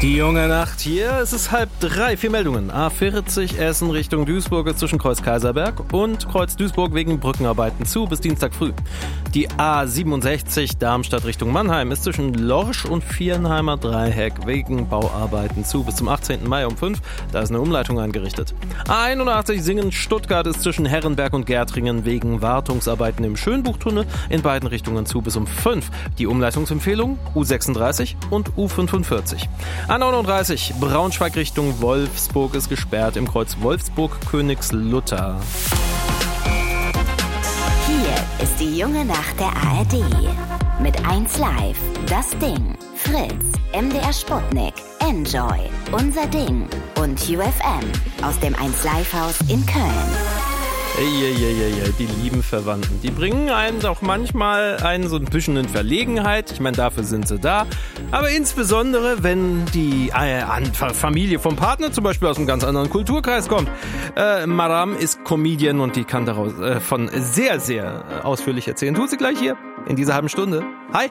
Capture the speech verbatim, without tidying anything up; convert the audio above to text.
Die junge Nacht hier, es ist halb drei, vier Meldungen. A vierzig Essen Richtung Duisburg ist zwischen Kreuz Kaiserberg und Kreuz Duisburg wegen Brückenarbeiten zu bis Dienstag früh. Die A siebenundsechzig Darmstadt Richtung Mannheim ist zwischen Lorsch und Viernheimer Dreieck wegen Bauarbeiten zu bis zum achtzehnten Mai um fünf. Da ist eine Umleitung eingerichtet. A einundachtzig Singen Stuttgart ist zwischen Herrenberg und Gärtringen wegen Wartungsarbeiten im Schönbuchtunnel in beiden Richtungen zu bis um fünf. Die Umleitungsempfehlung U sechsunddreißig und U fünfundvierzig. A neununddreißig Braunschweig Richtung Wolfsburg ist gesperrt im Kreuz Wolfsburg-Königslutter. Hier ist die junge Nacht der A R D. Mit eins Live, Das Ding, Fritz, M D R Sputnik, Enjoy, Unser Ding und U F M aus dem eins Live Haus in Köln. Eieieiei, die lieben Verwandten, die bringen einen doch manchmal einen so ein bisschen in Verlegenheit. Ich meine, dafür sind sie da. Aber insbesondere, wenn die äh, Familie vom Partner zum Beispiel aus einem ganz anderen Kulturkreis kommt. Äh, Maram ist Comedian und die kann daraus äh, von sehr, sehr ausführlich erzählen. Tut sie gleich hier in dieser halben Stunde. Hi!